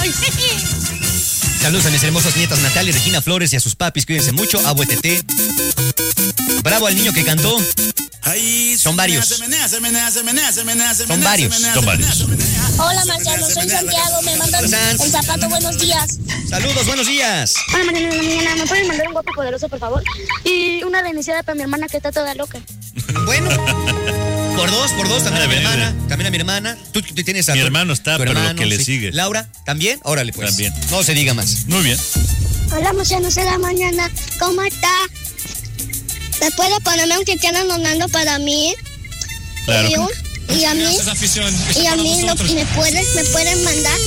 Ay. Saludos a mis hermosas nietas Natalia y Regina Flores y a sus papis, cuídense mucho. Abuetete. Bravo al niño que cantó. Son varios. Son varios. Hola Marciano, soy Santiago, me mandan el zapato, buenos días. Saludos, buenos días. Hola Mariana, en la mañana, ¿me pueden mandar un guapo poderoso, por favor? Y una reiniciada para mi hermana que está toda loca. Bueno. Por dos, también a mi hermana. También a mi hermana. Tú tienes a mi hermano está, pero lo que le sigue. Laura, ¿también? Órale, pues. También. No se diga más. Muy bien. Hola Marciano, soy la mañana, ¿cómo está? ¿Me puede ponerme un cristiano donando para mí? Claro. Y a mí me pueden mandar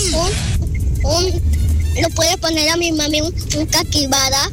lo puede poner a mi mami un caquibara.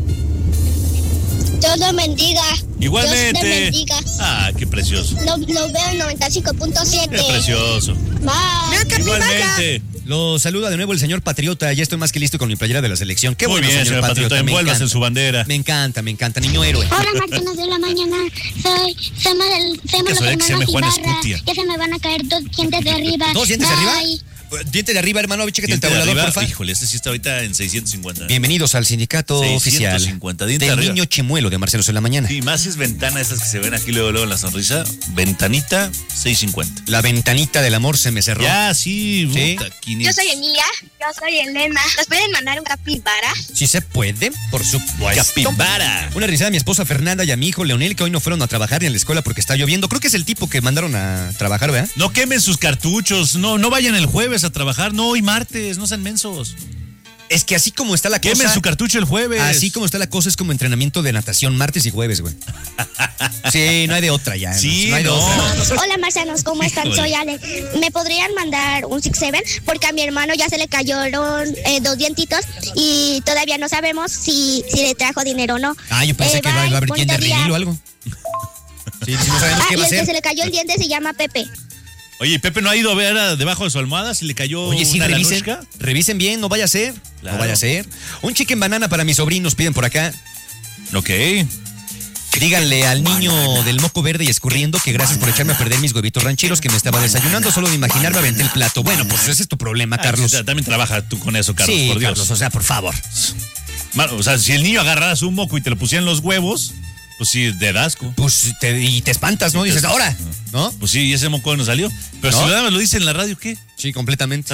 Dios lo bendiga. Igualmente. Dios le bendiga. Ah, qué precioso. Lo veo en 95.7. Qué precioso. Bye. Igualmente. Lo saluda de nuevo el señor Patriota. Ya estoy más que listo con mi playera de la selección. Qué muy bueno, bien, señor Patriota. Envuélvase en su bandera. Me encanta, niño héroe. Hola, Martínez de la mañana. Soy Sema los hermanos Ibarra. Ya se me van a caer 2 dientes de arriba. ¿2 dientes de arriba? Diente de arriba, hermano, chécate el tabulador, porfa. Híjole, este sí está ahorita en 650. Bienvenidos al sindicato 650, oficial del niño chimuelo de Marcelo en la mañana. Sí, más es ventana, esas que se ven aquí luego en la sonrisa. Ventanita, 650. La ventanita del amor se me cerró. Ya, sí. Puta, yo soy Emilia. Yo soy Elena. ¿Nos pueden mandar un capibara? Sí se puede, por supuesto. Capibara. Una risada a mi esposa Fernanda y a mi hijo Leonel, que hoy no fueron a trabajar ni a la escuela porque está lloviendo. Creo que es el tipo que mandaron a trabajar, ¿verdad? No quemen sus cartuchos. No vayan el jueves a trabajar. No, hoy martes. No sean mensos. Es que así como está la cosa... Quemen su cartucho el jueves. Así como está la cosa es como entrenamiento de natación martes y jueves, güey. Sí, no hay de otra ya. Sí, no hay de otra. Hola, marcianos, ¿cómo están? Soy Ale. ¿Me podrían mandar un 6-7? Porque a mi hermano ya se le cayeron 2 dientitos y todavía no sabemos si le trajo dinero o no. Ah, yo pensé que iba a abrir tienda de reveal o algo. Sí, no sabemos qué va a hacer. Y el que se le cayó el diente se llama Pepe. Oye, Pepe no ha ido a ver debajo de su almohada si le cayó una lanushka. Revisen bien, no vaya a ser. Claro. No vaya a ser. Un chicken banana para mis sobrinos, piden por acá. Ok. Díganle al niño del moco verde y escurriendo que gracias por echarme a perder mis huevitos rancheros que me estaba desayunando. Solo de imaginarme aventé el plato. Bueno, pues ese es tu problema, Carlos. También trabaja tú con eso, Carlos, sí, por Dios. Carlos, o sea, por favor. O sea, si el niño agarrara su moco y te lo pusieran los huevos... Pues sí, de asco. Pues y te espantas, ¿no? Dices, ahora, ¿no? Pues sí, y ese moco no salió. Pero ¿no? Si lo dice en la radio, ¿qué? Sí, completamente.